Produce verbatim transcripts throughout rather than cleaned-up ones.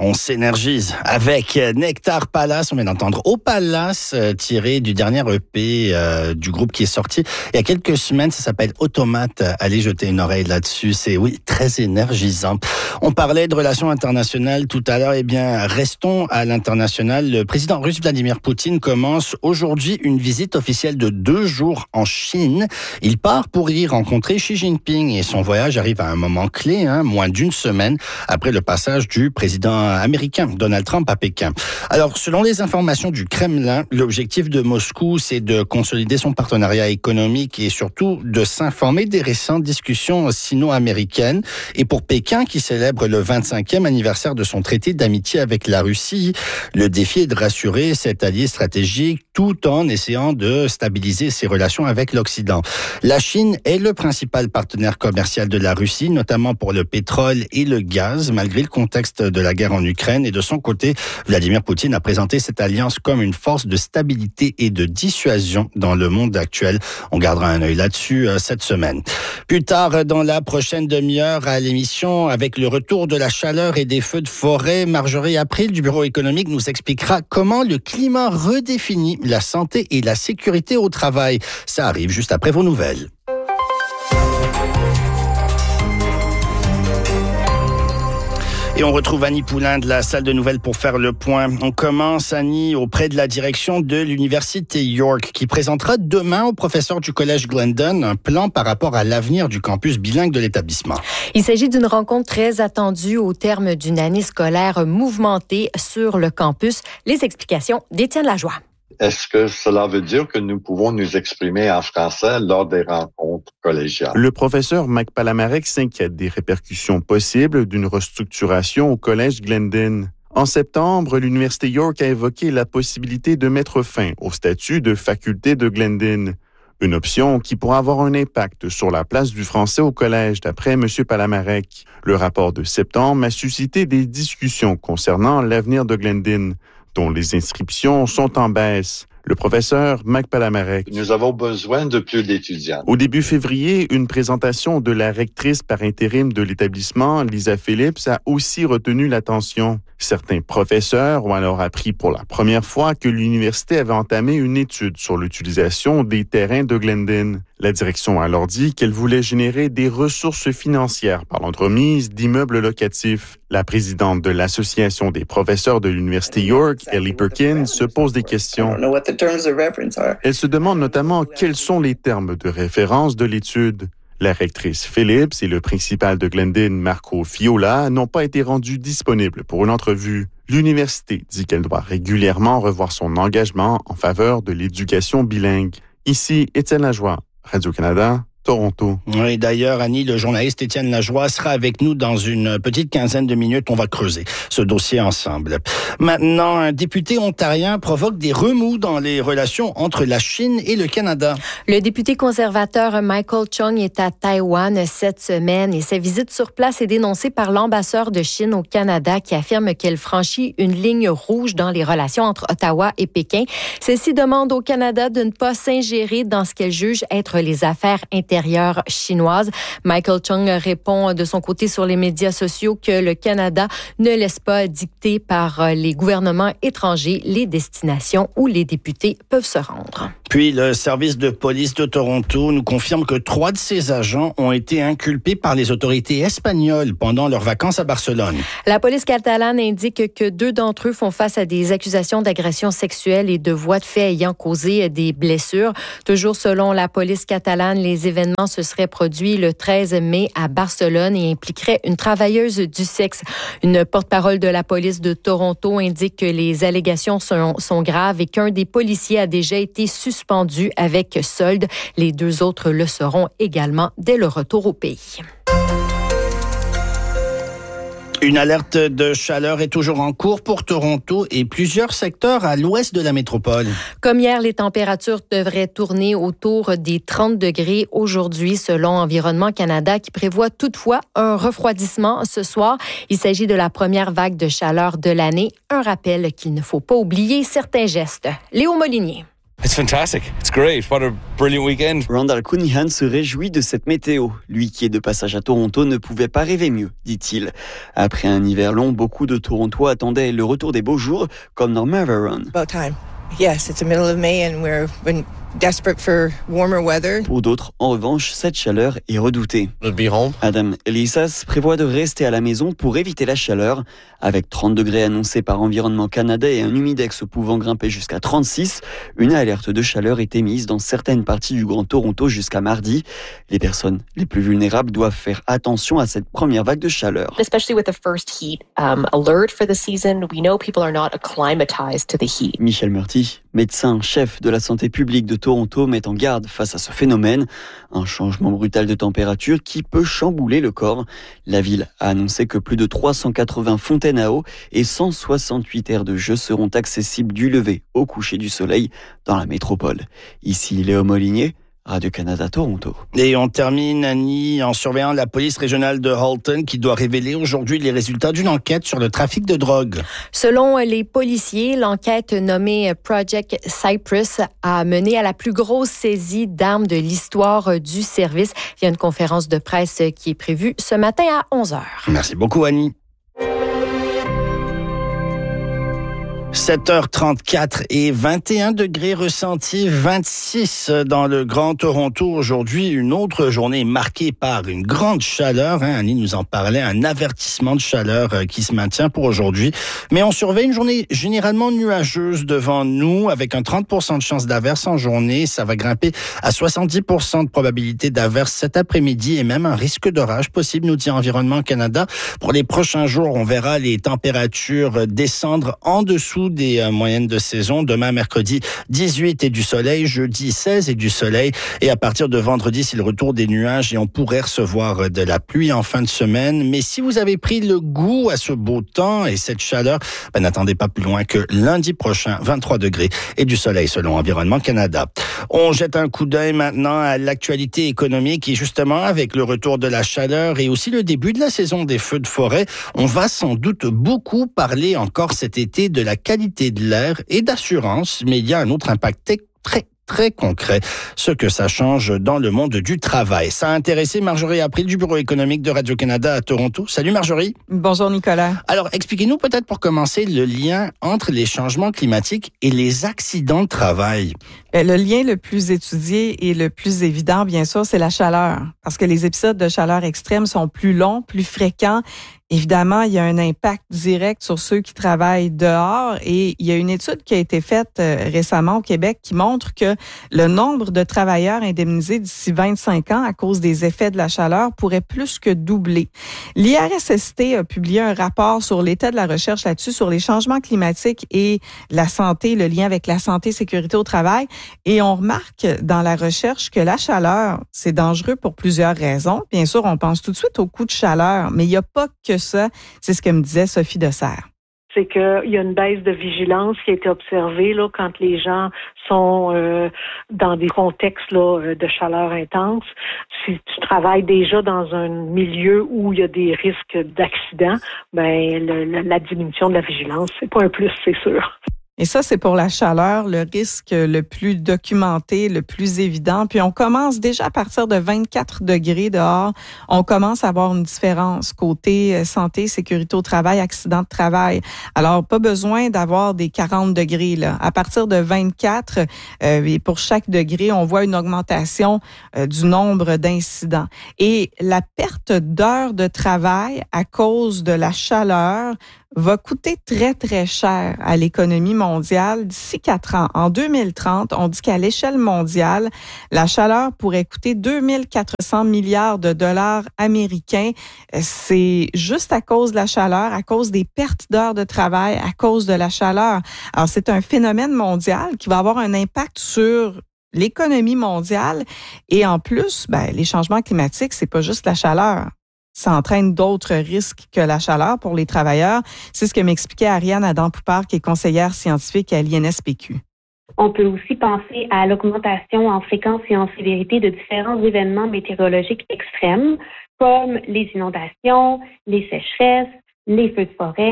On s'énergise avec Nectar Palace. On vient d'entendre Au Palace, euh, tiré du dernier E P euh, du groupe qui est sorti il y a quelques semaines. Ça s'appelle Automate. Allez jeter une oreille là-dessus. C'est, oui, très énergisant. On parlait de relations internationales tout à l'heure. Eh bien, restons à l'international. Le président russe Vladimir Poutine commence aujourd'hui une visite officielle de deux jours en Chine. Il part pour y rencontrer Xi Jinping et son voyage arrive à un moment clé, hein, moins d'une semaine après le passage du président américain Donald Trump à Pékin. Alors, selon les informations du Kremlin, l'objectif de Moscou, c'est de consolider son partenariat économique et surtout de s'informer des récentes discussions sino-américaines. Et pour Pékin, qui célèbre le vingt-cinquième anniversaire de son traité d'amitié avec la Russie, le défi est de rassurer cet allié stratégique tout en essayant de stabiliser ses relations avec l'Occident. La Chine est le principal partenaire commercial de la Russie, notamment pour le pétrole et le gaz, malgré le contexte de la guerre en Ukraine. Et de son côté, Vladimir Poutine a présenté cette alliance comme une force de stabilité et de dissuasion dans le monde actuel. On gardera un œil là-dessus euh, cette semaine. Plus tard, dans la prochaine demi-heure à l'émission, avec le retour de la chaleur et des feux de forêt, Marjorie April du Bureau économique nous expliquera comment le climat redéfinit la santé et la sécurité au travail. Ça arrive juste après vos nouvelles. Et on retrouve Annie Poulain de la salle de nouvelles pour faire le point. On commence, Annie, auprès de la direction de l'Université York qui présentera demain aux professeurs du Collège Glendon un plan par rapport à l'avenir du campus bilingue de l'établissement. Il s'agit d'une rencontre très attendue au terme d'une année scolaire mouvementée sur le campus. Les explications d'Étienne Lajoie. Est-ce que cela veut dire que nous pouvons nous exprimer en français lors des rencontres collégiales? Le professeur Mike Palamarek s'inquiète des répercussions possibles d'une restructuration au Collège Glendon. En septembre, l'Université York a évoqué la possibilité de mettre fin au statut de faculté de Glendon. Une option qui pourra avoir un impact sur la place du français au collège, d'après M. Palamarek. Le rapport de septembre a suscité des discussions concernant l'avenir de Glendon, dont les inscriptions sont en baisse. Le professeur Mike Palamarek. Nous avons besoin de plus d'étudiants. Au début février, une présentation de la rectrice par intérim de l'établissement, Lisa Phillips, a aussi retenu l'attention. Certains professeurs ont alors appris pour la première fois que l'université avait entamé une étude sur l'utilisation des terrains de Glendon. La direction a alors dit qu'elle voulait générer des ressources financières par l'entremise d'immeubles locatifs. La présidente de l'Association des professeurs de l'Université York, Ellie Perkins, se pose des questions. Elle se demande notamment quels sont les termes de référence de l'étude. La rectrice Phillips et le principal de Glendon, Marco Fiola, n'ont pas été rendus disponibles pour une entrevue. L'université dit qu'elle doit régulièrement revoir son engagement en faveur de l'éducation bilingue. Ici, Étienne Lajoie, Radio-Canada, Toronto. Oui, d'ailleurs, Annie, le journaliste Étienne Lajoie sera avec nous dans une petite quinzaine de minutes. On va creuser ce dossier ensemble. Maintenant, un député ontarien provoque des remous dans les relations entre la Chine et le Canada. Le député conservateur Michael Chung est à Taïwan cette semaine et sa visite sur place est dénoncée par l'ambassadeur de Chine au Canada qui affirme qu'elle franchit une ligne rouge dans les relations entre Ottawa et Pékin. Celle-ci demande au Canada de ne pas s'ingérer dans ce qu'elle juge être les affaires intérieures chinoise. Michael Chung répond de son côté sur les médias sociaux que le Canada ne laisse pas dicter par les gouvernements étrangers les destinations où les députés peuvent se rendre. Puis, le service de police de Toronto nous confirme que trois de ses agents ont été inculpés par les autorités espagnoles pendant leurs vacances à Barcelone. La police catalane indique que deux d'entre eux font face à des accusations d'agression sexuelle et de voies de fait ayant causé des blessures. Toujours selon la police catalane, les événements se seraient produits le treize mai à Barcelone et impliqueraient une travailleuse du sexe. Une porte-parole de la police de Toronto indique que les allégations sont, sont graves et qu'un des policiers a déjà été suspendu avec solde. Les deux autres le seront également dès le retour au pays. Une alerte de chaleur est toujours en cours pour Toronto et plusieurs secteurs à l'ouest de la métropole. Comme hier, les températures devraient tourner autour des trente degrés aujourd'hui, selon Environnement Canada, qui prévoit toutefois un refroidissement ce soir. Il s'agit de la première vague de chaleur de l'année. Un rappel qu'il ne faut pas oublier certains gestes. Léo Molinier. It's fantastic. It's great. What a brilliant weekend. Randall Cunningham se réjouit de cette météo. Lui qui est de passage à Toronto ne pouvait pas rêver mieux, dit-il. Après un hiver long, beaucoup de Torontois attendaient le retour des beaux jours, comme Norma Varon. About time. Yes, it's the middle of May and we're been desperate for warmer weather. Pour d'autres, en revanche, cette chaleur est redoutée. Be home. Adam Elisas prévoit de rester à la maison pour éviter la chaleur. Avec trente degrés annoncés par Environnement Canada et un humidex pouvant grimper jusqu'à trente-six, une alerte de chaleur est émise dans certaines parties du Grand Toronto jusqu'à mardi. Les personnes les plus vulnérables doivent faire attention à cette première vague de chaleur. Especially with the first heat um, alert for the season, we know people are not acclimatized to the heat. Michel Murty, médecin chef de la santé publique de Toronto, met en garde face à ce phénomène. Un changement brutal de température qui peut chambouler le corps. La ville a annoncé que plus de trois cent quatre-vingts fontaines à eau et cent soixante-huit aires de jeu seront accessibles du lever au coucher du soleil dans la métropole. Ici Léo Molinier, Radio-Canada Toronto. Et on termine, Annie, en surveillant la police régionale de Halton qui doit révéler aujourd'hui les résultats d'une enquête sur le trafic de drogue. Selon les policiers, l'enquête nommée Project Cypress a mené à la plus grosse saisie d'armes de l'histoire du service. Il y a une conférence de presse qui est prévue ce matin à onze heures. Merci beaucoup, Annie. sept heures trente-quatre et vingt et un degrés ressentis, vingt-six dans le Grand Toronto aujourd'hui. Une autre journée marquée par une grande chaleur. Hein, Annie nous en parlait, un avertissement de chaleur qui se maintient pour aujourd'hui. Mais on surveille une journée généralement nuageuse devant nous avec un trente pour cent de chance d'averse en journée. Ça va grimper à soixante-dix pour cent de probabilité d'averse cet après-midi et même un risque d'orage possible, nous dit Environnement Canada. Pour les prochains jours, on verra les températures descendre en dessous des euh, moyennes de saison. Demain, mercredi, dix-huit et du soleil. Jeudi, seize et du soleil. Et à partir de vendredi, c'est le retour des nuages et on pourrait recevoir de la pluie en fin de semaine. Mais si vous avez pris le goût à ce beau temps et cette chaleur, ben, n'attendez pas plus loin que lundi prochain, vingt-trois degrés et du soleil selon Environnement Canada. On jette un coup d'œil maintenant à l'actualité économique et justement avec le retour de la chaleur et aussi le début de la saison des feux de forêt, on va sans doute beaucoup parler encore cet été de la qualité de l'air et d'assurance, mais il y a un autre impact très très concret, ce que ça change dans le monde du travail. Ça a intéressé Marjorie April du Bureau économique de Radio-Canada à Toronto. Salut Marjorie. Bonjour Nicolas. Alors, expliquez-nous peut-être pour commencer le lien entre les changements climatiques et les accidents de travail. Le lien le plus étudié et le plus évident, bien sûr, c'est la chaleur. Parce que les épisodes de chaleur extrême sont plus longs, plus fréquents. Évidemment, il y a un impact direct sur ceux qui travaillent dehors et il y a une étude qui a été faite récemment au Québec qui montre que le nombre de travailleurs indemnisés d'ici vingt-cinq ans à cause des effets de la chaleur pourrait plus que doubler. L'I R S S T a publié un rapport sur l'état de la recherche là-dessus, sur les changements climatiques et la santé, le lien avec la santé et sécurité au travail. Et on remarque dans la recherche que la chaleur, c'est dangereux pour plusieurs raisons. Bien sûr, on pense tout de suite au coup de chaleur, mais il n'y a pas que ça. C'est ce que me disait Sophie Dessert. C'est qu'il y a une baisse de vigilance qui a été observée là, quand les gens sont euh, dans des contextes là, de chaleur intense. Si tu travailles déjà dans un milieu où il y a des risques d'accident, ben le, le, la diminution de la vigilance, c'est pas un plus, c'est sûr. Et ça, c'est pour la chaleur, le risque le plus documenté, le plus évident. Puis on commence déjà à partir de vingt-quatre degrés dehors, on commence à avoir une différence côté santé, sécurité au travail, accident de travail. Alors, pas besoin d'avoir des quarante degrés. Là. À partir de vingt-quatre, euh, et pour chaque degré, on voit une augmentation euh, du nombre d'incidents. Et la perte d'heures de travail à cause de la chaleur va coûter très, très cher à l'économie mondiale d'ici quatre ans. En deux mille trente, on dit qu'à l'échelle mondiale, la chaleur pourrait coûter deux mille quatre cents milliards de dollars américains. C'est juste à cause de la chaleur, à cause des pertes d'heures de travail, à cause de la chaleur. Alors, c'est un phénomène mondial qui va avoir un impact sur l'économie mondiale. Et en plus, ben, les changements climatiques, c'est pas juste la chaleur. Ça entraîne d'autres risques que la chaleur pour les travailleurs. C'est ce que m'expliquait Ariane Adam-Poupard, qui est conseillère scientifique à l'I N S P Q. On peut aussi penser à l'augmentation en fréquence et en sévérité de différents événements météorologiques extrêmes, comme les inondations, les sécheresses, les feux de forêt,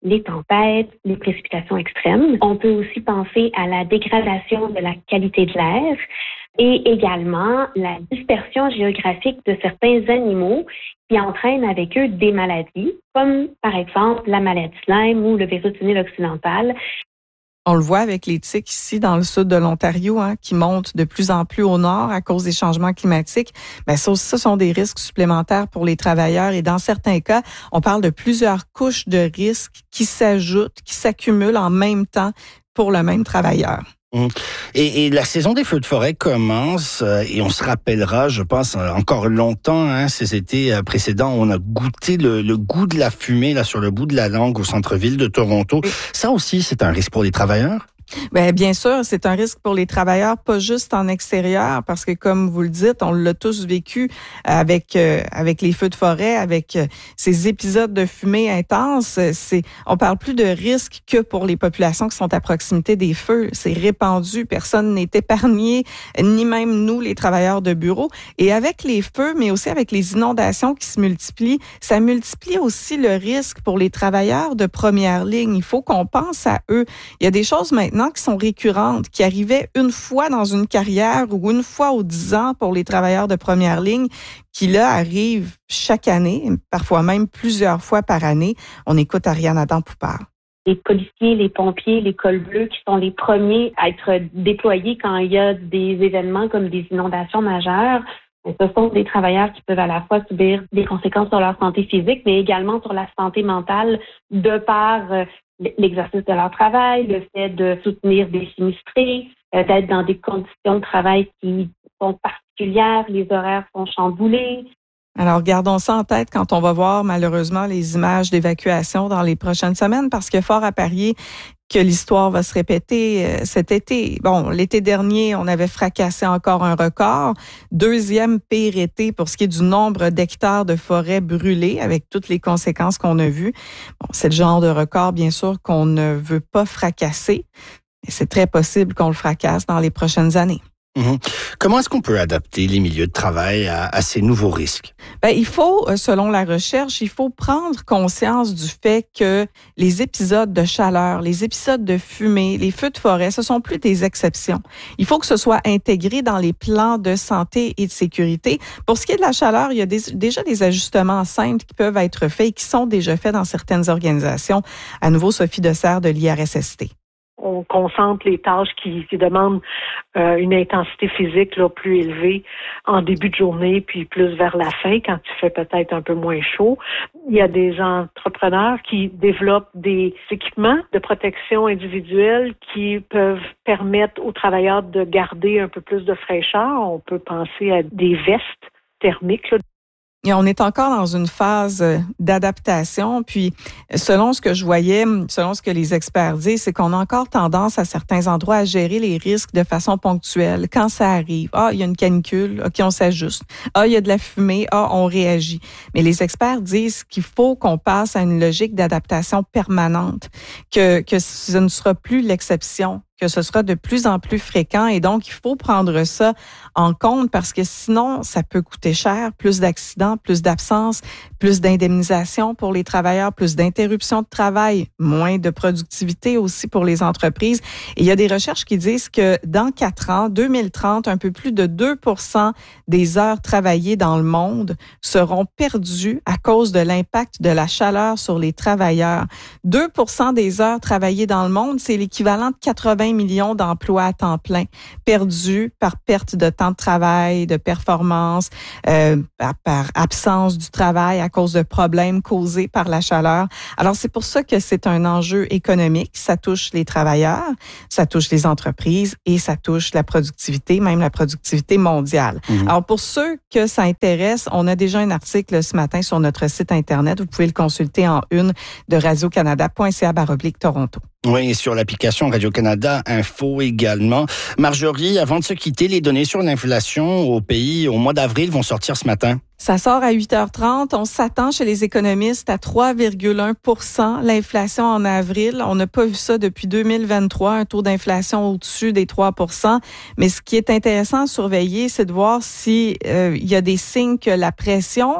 les tempêtes, les précipitations extrêmes. On peut aussi penser à la dégradation de la qualité de l'air et également la dispersion géographique de certains animaux qui entraînent avec eux des maladies, comme par exemple la maladie de Lyme ou le virus du Nil occidental. On le voit avec les tiques ici dans le sud de l'Ontario, hein, qui montent de plus en plus au nord à cause des changements climatiques. Ben ça aussi, ce sont des risques supplémentaires pour les travailleurs. Et dans certains cas, on parle de plusieurs couches de risques qui s'ajoutent, qui s'accumulent en même temps pour le même travailleur. Et, et la saison des feux de forêt commence euh, et on se rappellera, je pense, encore longtemps, hein, ces étés précédents, on a goûté le, le goût de la fumée là sur le bout de la langue au centre-ville de Toronto. Ça aussi, c'est un risque pour les travailleurs? Bien, bien sûr, c'est un risque pour les travailleurs, pas juste en extérieur, parce que comme vous le dites, on l'a tous vécu avec euh, avec les feux de forêt, avec euh, ces épisodes de fumée intense. C'est, on parle plus de risque que pour les populations qui sont à proximité des feux. C'est répandu, personne n'est épargné, ni même nous, les travailleurs de bureau. Et avec les feux, mais aussi avec les inondations qui se multiplient, ça multiplie aussi le risque pour les travailleurs de première ligne. Il faut qu'on pense à eux. Il y a des choses maintenant qui sont récurrentes, qui arrivaient une fois dans une carrière ou une fois aux dix ans pour les travailleurs de première ligne, qui là arrivent chaque année, parfois même plusieurs fois par année. On écoute Ariane Adam-Poupard. Les policiers, les pompiers, les cols bleus qui sont les premiers à être déployés quand il y a des événements comme des inondations majeures. Ce sont des travailleurs qui peuvent à la fois subir des conséquences sur leur santé physique, mais également sur la santé mentale de par l'exercice de leur travail, le fait de soutenir des sinistrés, d'être dans des conditions de travail qui sont particulières, les horaires sont chamboulés. Alors, gardons ça en tête quand on va voir malheureusement les images d'évacuation dans les prochaines semaines, parce que fort à parier que l'histoire va se répéter euh, cet été. Bon, l'été dernier, on avait fracassé encore un record. Deuxième pire été pour ce qui est du nombre d'hectares de forêt brûlés, avec toutes les conséquences qu'on a vues. Bon, c'est le genre de record, bien sûr, qu'on ne veut pas fracasser. Et c'est très possible qu'on le fracasse dans les prochaines années. Mmh. Comment est-ce qu'on peut adapter les milieux de travail à, à ces nouveaux risques? Ben, il faut, selon la recherche, il faut prendre conscience du fait que les épisodes de chaleur, les épisodes de fumée, les feux de forêt, ce sont plus des exceptions. Il faut que ce soit intégré dans les plans de santé et de sécurité. Pour ce qui est de la chaleur, il y a des, déjà des ajustements simples qui peuvent être faits et qui sont déjà faits dans certaines organisations. À nouveau, Sophie Dessert de l'I R S S T. On concentre les tâches qui, qui demandent euh, une intensité physique là, plus élevée en début de journée, puis plus vers la fin, quand il fait peut-être un peu moins chaud. Il y a des entrepreneurs qui développent des équipements de protection individuelle qui peuvent permettre aux travailleurs de garder un peu plus de fraîcheur. On peut penser à des vestes thermiques, là. Et on est encore dans une phase d'adaptation. Puis, selon ce que je voyais, selon ce que les experts disent, c'est qu'on a encore tendance à certains endroits à gérer les risques de façon ponctuelle. Quand ça arrive, ah, il y a une canicule, OK, on s'ajuste. Ah, il y a de la fumée, ah, on réagit. Mais les experts disent qu'il faut qu'on passe à une logique d'adaptation permanente, que, que ce ne sera plus l'exception, que ce sera de plus en plus fréquent et donc il faut prendre ça en compte parce que sinon, ça peut coûter cher, plus d'accidents, plus d'absences, plus d'indemnisation pour les travailleurs, plus d'interruptions de travail, moins de productivité aussi pour les entreprises. Et il y a des recherches qui disent que dans quatre ans, deux mille trente, un peu plus de deux pour cent des heures travaillées dans le monde seront perdues à cause de l'impact de la chaleur sur les travailleurs. deux pour cent des heures travaillées dans le monde, c'est l'équivalent de quatre-vingts millions d'emplois à temps plein perdus par perte de temps de travail, de performance, euh, par, par absence du travail à cause de problèmes causés par la chaleur. Alors, c'est pour ça que c'est un enjeu économique. Ça touche les travailleurs, ça touche les entreprises et ça touche la productivité, même la productivité mondiale. Mmh. Alors, pour ceux que ça intéresse, on a déjà un article ce matin sur notre site Internet. Vous pouvez le consulter en une de radio canada point c a baroblique Toronto. Oui, et sur l'application Radio-Canada Info également. Marjorie, avant de se quitter, les données sur l'inflation au pays au mois d'avril vont sortir ce matin. Ça sort à huit heures trente. On s'attend chez les économistes à trois virgule un pour cent l'inflation en avril. On n'a pas vu ça depuis deux mille vingt-trois, un taux d'inflation au-dessus des trois pour cent. Mais ce qui est intéressant à surveiller, c'est de voir si euh, il y a des signes que la pression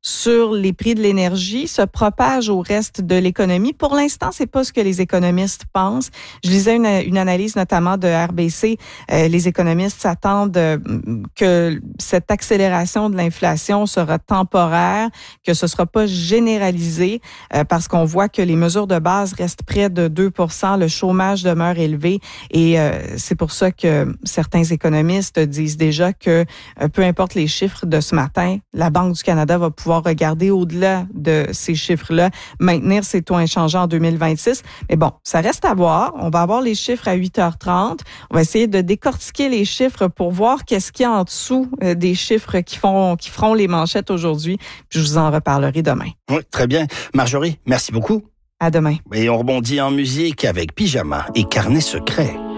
sur les prix de l'énergie se propage au reste de l'économie. Pour l'instant, c'est pas ce que les économistes pensent. Je lisais une, une analyse notamment de R B C. Euh, les économistes s'attendent euh, que cette accélération de l'inflation sera temporaire, que ce sera pas généralisé euh, parce qu'on voit que les mesures de base restent près de deux pour cent, le chômage demeure élevé et euh, c'est pour ça que certains économistes disent déjà que euh, peu importe les chiffres de ce matin, la Banque du Canada va pouvoir regarder au-delà de ces chiffres-là, maintenir ses taux inchangés en deux mille vingt-six. Mais bon, ça reste à voir. On va avoir les chiffres à huit heures trente. On va essayer de décortiquer les chiffres pour voir qu'est-ce qu'il y a en dessous euh, des chiffres qui font qui feront les manchettes aujourd'hui. Puis je vous en reparlerai demain. Oui, très bien. Marjorie, merci beaucoup. À demain. Et on rebondit en musique avec Pyjama et Carnet secret.